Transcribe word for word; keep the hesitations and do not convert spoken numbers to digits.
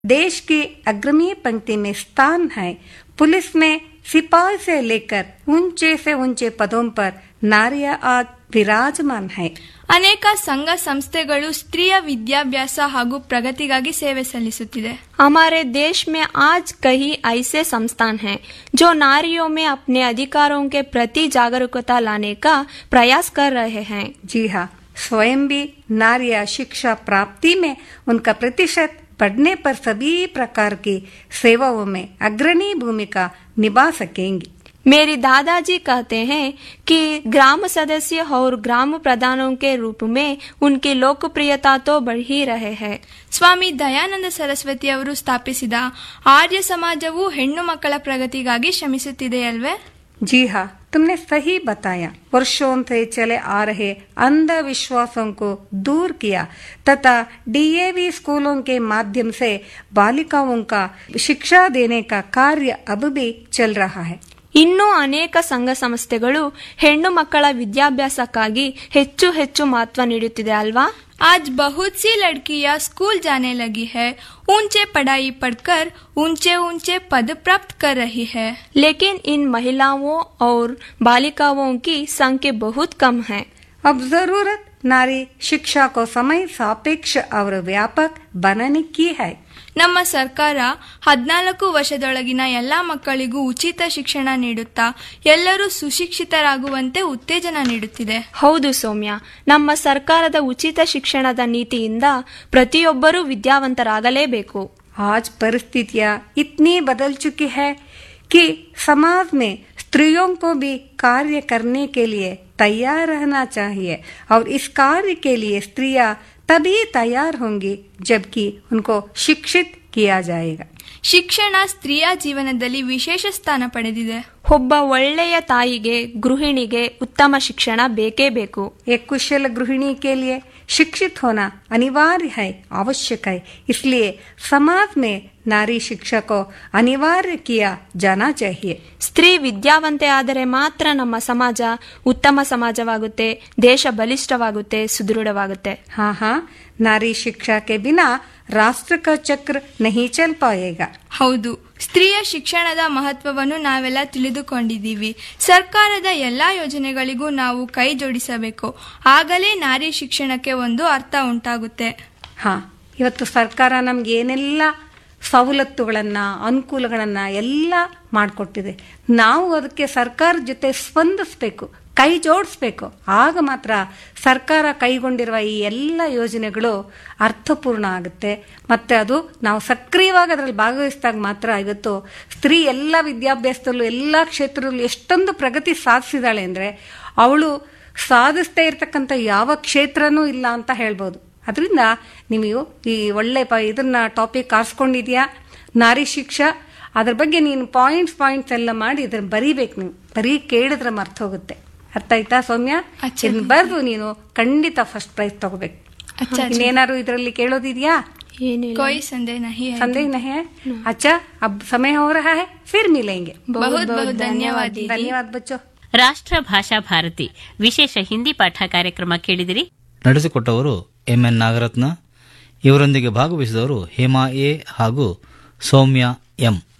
देश की अग्रणी पंक्ति में स्थान है। पुलिस में सिपाही से लेकर ऊंचे से ऊंचे पदों पर नारियां आज विराजमान है। ಅನೇಕ ಸಂಘ ಸಂಸ್ಥೆಗಳು ಸ್ತ್ರೀಯ ವಿದ್ಯಾಭ್ಯಾಸ ಹಾಗೂ ಪ್ರಗತಿಗಾಗಿ ಸೇವೆ ಸಲ್ಲಿಸುತ್ತಿದೆ. हमारे देश में आज कई ऐसे संस्थान हैं जो नारियों में अपने अधिकारों के प्रति जागरूकता लाने का प्रयास कर रहे हैं. जी हाँ, स्वयं भी नारियां शिक्षा प्राप्ति में उनका प्रतिशत बढ़ने पर सभी प्रकार की सेवाओं में अग्रणी भूमिका निभा सकेंगी. मेरी दादाजी कहते हैं कि ग्राम सदस्य और ग्राम प्रधानों के रूप में उनकी लोकप्रियता तो बढ़ ही रहे हैं. ಸ್ವಾಮಿ ದಯಾನಂದ ಸರಸ್ವತಿ ಅವರು ಸ್ಥಾಪಿಸಿದ ಆರ್ಯ ಸಮಾಜವು ಹೆಣ್ಣು ಮಕ್ಕಳ ಪ್ರಗತಿಗಾಗಿ ಶ್ರಮಿಸುತ್ತಿದೆಯಲ್ವೇ? जी हाँ, तुमने सही बताया. वर्षों से चले आ रहे अंधविश्वासों को दूर किया तथा डीएवी स्कूलों के माध्यम से बालिकाओं का शिक्षा देने का कार्य अब भी चल रहा है. ಇನ್ನೂ ಅನೇಕ ಸಂಘ ಸಂಸ್ಥೆಗಳು ಹೆಣ್ಣು ಮಕ್ಕಳ ವಿದ್ಯಾಭ್ಯಾಸಕ್ಕಾಗಿ ಹೆಚ್ಚು ಹೆಚ್ಚು ಮಹತ್ವ ನೀಡುತ್ತಿದೆ ಅಲ್ವಾ? आज बहुत सी लड़कियां स्कूल जाने लगी है, ऊंचे पढ़ाई पढ़कर ऊंचे ऊंचे पद प्राप्त कर रही है. लेकिन इन महिलाओं और बालिकाओं की संख्या बहुत कम है. अब जरूरत नारी शिक्षा को समय सापेक्ष और व्यापक बनाने की है. ನಮ್ಮ ಸರ್ಕಾರ ಹದಿನಾಲ್ಕು ವರ್ಷದೊಳಗಿನ ಎಲ್ಲಾ ಮಕ್ಕಳಿಗೂ ಉಚಿತ ಶಿಕ್ಷಣ ನೀಡುತ್ತಾ ಎಲ್ಲರೂ ಸುಶಿಕ್ಷಿತರಾಗುವಂತೆ ಉತ್ತೇಜನ ನೀಡುತ್ತಿದೆ. ಹೌದು ಸೌಮ್ಯ, ನಮ್ಮ ಸರ್ಕಾರದ ಉಚಿತ ಶಿಕ್ಷಣದ ನೀತಿಯಿಂದ ಪ್ರತಿಯೊಬ್ಬರೂ ವಿದ್ಯಾವಂತರಾಗಲೇಬೇಕು. आज परिस्थितियाँ इतनी बदल चुकी है कि समाज में स्त्रियों को भी कार्य करने के लिए तैयार रहना चाहिए और इस कार्य के लिए स्त्रियां तभी तैयार होंगी जबकि उनको शिक्षित किया जाएगा. ಶಿಕ್ಷಣ ಸ್ತ್ರೀಯ ಜೀವನದಲ್ಲಿ ವಿಶೇಷ ಸ್ಥಾನ ಪಡೆದಿದೆ. ಒಬ್ಬ ಒಳ್ಳೆಯ ತಾಯಿಗೆ ಗೃಹಿಣಿಗೆ ಉತ್ತಮ ಶಿಕ್ಷಣ ಬೇಕೇ ಬೇಕು. एक कुशल गृहिणी के लिए शिक्षित होना अनिवार्य है, आवश्यक है. इसलिए समाज में नारी शिक्षा को अनिवार्य किया जाना चाहिए. ಸ್ತ್ರೀ ವಿದ್ಯಾವಂತೆ ಆದರೆ ಮಾತ್ರ ನಮ್ಮ ಸಮಾಜ ಉತ್ತಮ ಸಮಾಜವಾಗುತ್ತೆ, ದೇಶ ಬಲಿಷ್ಠವಾಗುತ್ತೆ, ಸುದೃಢವಾಗುತ್ತೆ. हाँ हाँ, नारी शिक्षा के बिना राष्ट्र का चक्र नहीं चल पाएगा. ಹೌದು, ಸ್ತ್ರೀಯ ಶಿಕ್ಷಣದ ಮಹತ್ವವನ್ನು ನಾವೆಲ್ಲ ತಿಳಿದುಕೊಂಡಿದ್ದೀವಿ. ಸರ್ಕಾರದ ಎಲ್ಲಾ ಯೋಜನೆಗಳಿಗೂ ನಾವು ಕೈ ಜೋಡಿಸಬೇಕು, ಆಗಲೇ ನಾರಿ ಶಿಕ್ಷಣಕ್ಕೆ ಒಂದು ಅರ್ಥ ಉಂಟಾಗುತ್ತೆ. ಹಾ, ಇವತ್ತು ಸರ್ಕಾರ ನಮ್ಗೆ ಏನೆಲ್ಲ ಸವಲತ್ತುಗಳನ್ನ ಅನುಕೂಲಗಳನ್ನ ಎಲ್ಲ ಮಾಡಿಕೊಟ್ಟಿದೆ. ನಾವು ಅದಕ್ಕೆ ಸರ್ಕಾರದ ಜೊತೆ ಸ್ಪಂದಿಸಬೇಕು, ಕೈ ಜೋಡಿಸ್ಬೇಕು. ಆಗ ಮಾತ್ರ ಸರ್ಕಾರ ಕೈಗೊಂಡಿರುವ ಈ ಎಲ್ಲ ಯೋಜನೆಗಳು ಅರ್ಥಪೂರ್ಣ ಆಗುತ್ತೆ. ಮತ್ತೆ ಅದು ನಾವು ಸಕ್ರಿಯವಾಗಿ ಅದರಲ್ಲಿ ಭಾಗವಹಿಸಿದಾಗ ಮಾತ್ರ. ಇವತ್ತು ಸ್ತ್ರೀ ಎಲ್ಲ ವಿದ್ಯಾಭ್ಯಾಸದಲ್ಲೂ ಎಲ್ಲ ಕ್ಷೇತ್ರದಲ್ಲೂ ಎಷ್ಟೊಂದು ಪ್ರಗತಿ ಸಾಧಿಸಿದಾಳೆ ಅಂದರೆ ಅವಳು ಸಾಧಿಸ್ತಾ ಇರ್ತಕ್ಕಂಥ ಯಾವ ಕ್ಷೇತ್ರನೂ ಇಲ್ಲ ಅಂತ ಹೇಳ್ಬೋದು. ಅದರಿಂದ ನೀವು ಈ ಒಳ್ಳೆ ಪ ಇದನ್ನ ಟಾಪಿಕ್ ಆರಿಸ್ಕೊಂಡಿದ್ಯಾ, ನಾರಿ ಶಿಕ್ಷಾ. ಅದ್ರ ಬಗ್ಗೆ ನೀನು ಪಾಯಿಂಟ್ಸ್ ಪಾಯಿಂಟ್ಸ್ ಎಲ್ಲ ಮಾಡಿ ಇದ್ರ ಬರೀಬೇಕು. ನೀವು ಬರೀ ಕೇಳಿದ್ರೆ ಮರ್ತ ಹೋಗುತ್ತೆ. ಅರ್ಥ ಆಯ್ತಾ ಸೌಮ್ಯ? ಇದನ್ನ ಬರ್ದು ನೀನು ಖಂಡಿತ ಫಸ್ಟ್ ಪ್ರೈಸ್ ತಗೋಬೇಕು. ಇನ್ನೇನಾದ್ರು ಇದರಲ್ಲಿ ಕೇಳೋದಿದ್ಯಾ? कोई संदेह नहीं है. संदेह नहीं है? अच्छा, अब समय हो रहा है, फिर मिलेंगे. बहुत बहुत धन्यवाद. धन्यवाद बच्चों. ರಾಷ್ಟ್ರ ಭಾಷಾ ಭಾರತಿ ವಿಶೇಷ ಹಿಂದಿ ಪಾಠ ಕಾರ್ಯಕ್ರಮ ಕೇಳಿದಿರಿ. ನಡೆಸಿಕೊಟ್ಟವರು ಎಂ ಎನ್ ನಾಗರತ್ನ. ಇವರೊಂದಿಗೆ ಭಾಗವಹಿಸಿದವರು ಹೇಮಾ ಎ ಹಾಗೂ ಸೌಮ್ಯ ಎಂ.